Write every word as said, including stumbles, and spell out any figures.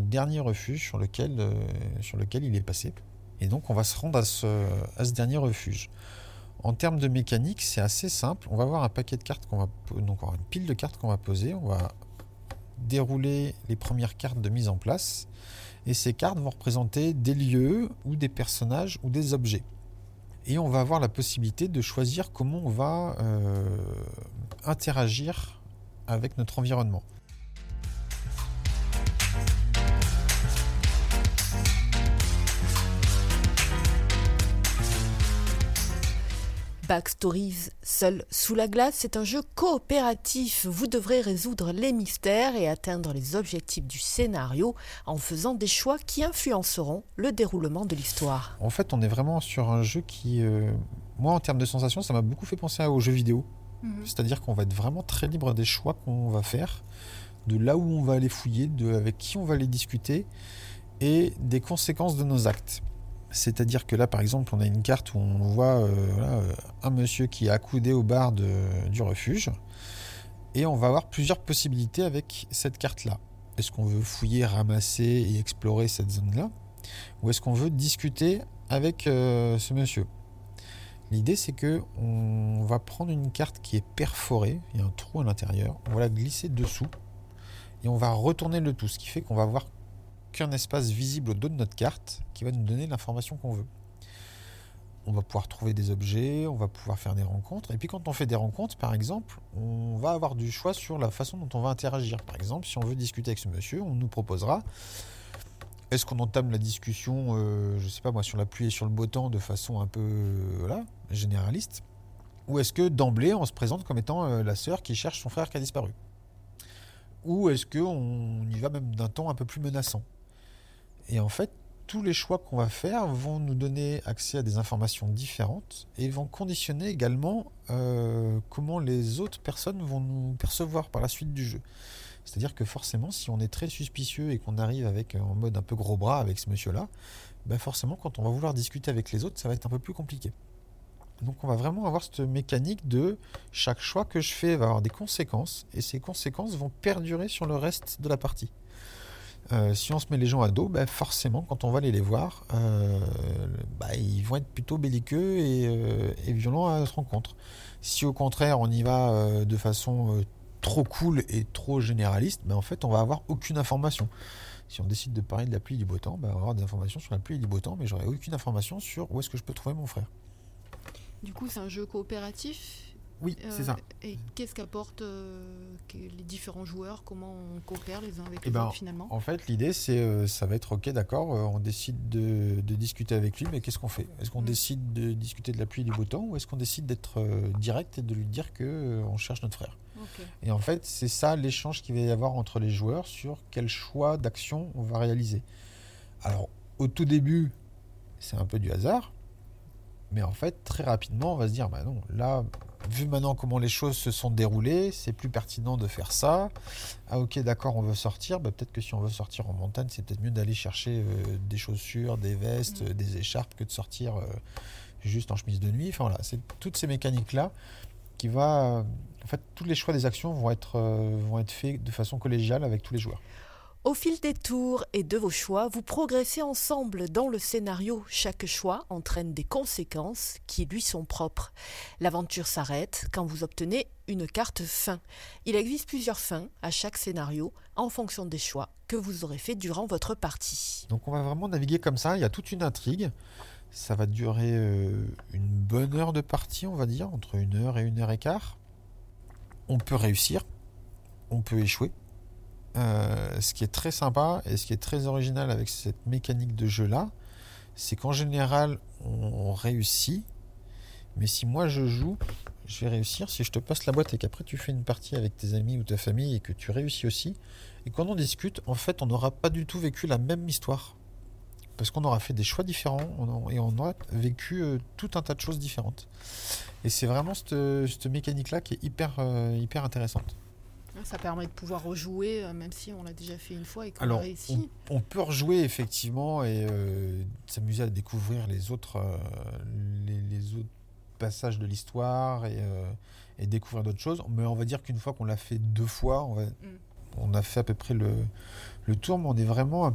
dernier refuge sur lequel, euh, sur lequel il est passé. Et donc on va se rendre à ce, à ce dernier refuge. En termes de mécanique, c'est assez simple. On va avoir un paquet de cartes qu'on va, donc une pile de cartes qu'on va poser. On va dérouler les premières cartes de mise en place. Et ces cartes vont représenter des lieux ou des personnages ou des objets. Et on va avoir la possibilité de choisir comment on va euh, interagir avec notre environnement. Backstories Seul sous la glace, c'est un jeu coopératif. Vous devrez résoudre les mystères et atteindre les objectifs du scénario en faisant des choix qui influenceront le déroulement de l'histoire. En fait, on est vraiment sur un jeu qui, euh, moi, en termes de sensations, ça m'a beaucoup fait penser aux jeux vidéo. Mmh. C'est-à-dire qu'on va être vraiment très libre des choix qu'on va faire, de là où on va aller fouiller, de avec qui on va aller discuter et des conséquences de nos actes. C'est-à-dire que là, par exemple, on a une carte où on voit euh, voilà, un monsieur qui est accoudé au bar de, du refuge. Et on va avoir plusieurs possibilités avec cette carte-là. Est-ce qu'on veut fouiller, ramasser et explorer cette zone-là ? Ou est-ce qu'on veut discuter avec euh, ce monsieur ? L'idée, c'est qu'on va prendre une carte qui est perforée. Il y a un trou à l'intérieur. On va la glisser dessous. Et on va retourner le tout. Ce qui fait qu'on va avoir qu'un espace visible au dos de notre carte qui va nous donner l'information qu'on veut. On va pouvoir trouver des objets, on va pouvoir faire des rencontres. Et puis quand on fait des rencontres, par exemple, on va avoir du choix sur la façon dont on va interagir. Par exemple, si on veut discuter avec ce monsieur, on nous proposera est-ce qu'on entame la discussion, euh, je sais pas moi, sur la pluie et sur le beau temps de façon un peu euh, voilà, généraliste, ou est-ce que d'emblée on se présente comme étant euh, la sœur qui cherche son frère qui a disparu, ou est-ce qu'on y va même d'un ton un peu plus menaçant. Et en fait, tous les choix qu'on va faire vont nous donner accès à des informations différentes et vont conditionner également euh, comment les autres personnes vont nous percevoir par la suite du jeu. C'est-à-dire que forcément, si on est très suspicieux et qu'on arrive avec en mode un peu gros bras avec ce monsieur-là, ben forcément, quand on va vouloir discuter avec les autres, ça va être un peu plus compliqué. Donc on va vraiment avoir cette mécanique de chaque choix que je fais va avoir des conséquences et ces conséquences vont perdurer sur le reste de la partie. Euh, si on se met les gens à dos, bah forcément, quand on va aller les voir, euh, bah, ils vont être plutôt belliqueux et, euh, et violents à notre rencontre. Si au contraire, on y va euh, de façon euh, trop cool et trop généraliste, bah, en fait, on va avoir aucune information. Si on décide de parler de la pluie et du beau temps, bah, on va avoir des informations sur la pluie et du beau temps, mais j'aurai aucune information sur où est-ce que je peux trouver mon frère. Du coup, c'est un jeu coopératif ? Oui, euh, c'est ça. Et qu'est-ce qu'apportent euh, les différents joueurs ? Comment on coopère les uns avec et les ben, autres finalement ? En fait, l'idée, c'est euh, ça va être ok, d'accord, euh, on décide de, de discuter avec lui, mais qu'est-ce qu'on fait ? Est-ce qu'on mmh. décide de discuter de la pluie et du beau temps, ou est-ce qu'on décide d'être euh, direct et de lui dire qu'on euh, cherche notre frère ? Okay. Et en fait, c'est ça l'échange qu'il va y avoir entre les joueurs sur quel choix d'action on va réaliser. Alors, au tout début, c'est un peu du hasard. Mais en fait, très rapidement, on va se dire, bah non, là, vu maintenant comment les choses se sont déroulées, c'est plus pertinent de faire ça. Ah ok, d'accord, on veut sortir. Bah, peut-être que si on veut sortir en montagne, c'est peut-être mieux d'aller chercher euh, des chaussures, des vestes, mmh. des écharpes, que de sortir euh, juste en chemise de nuit. Enfin voilà, c'est toutes ces mécaniques-là qui va... Euh, en fait, tous les choix des actions vont être, euh, vont être faits de façon collégiale avec tous les joueurs. Au fil des tours et de vos choix, vous progressez ensemble dans le scénario. Chaque choix entraîne des conséquences qui lui sont propres. L'aventure s'arrête quand vous obtenez une carte fin. Il existe plusieurs fins à chaque scénario en fonction des choix que vous aurez fait durant votre partie. Donc on va vraiment naviguer comme ça, il y a toute une intrigue. Ça va durer euh, une bonne heure de partie, on va dire, entre une heure et une heure et quart. On peut réussir, on peut échouer. Euh, ce qui est très sympa et ce qui est très original avec cette mécanique de jeu là, c'est qu'en général on réussit, mais si moi je joue, je vais réussir. Si je te passe la boîte et qu'après tu fais une partie avec tes amis ou ta famille et que tu réussis aussi, et quand on discute, en fait on n'aura pas du tout vécu la même histoire parce qu'on aura fait des choix différents on a, et on aura vécu euh, tout un tas de choses différentes. Et c'est vraiment cette, cette mécanique là qui est hyper, euh, hyper intéressante. Ça permet de pouvoir rejouer, même si on l'a déjà fait une fois et qu'on Alors, a réussi. On, on peut rejouer effectivement et euh, s'amuser à découvrir les autres, euh, les, les autres passages de l'histoire et, euh, et découvrir d'autres choses. Mais on va dire qu'une fois qu'on l'a fait deux fois, on, va, mm. on a fait à peu près le, le tour, mais on est vraiment un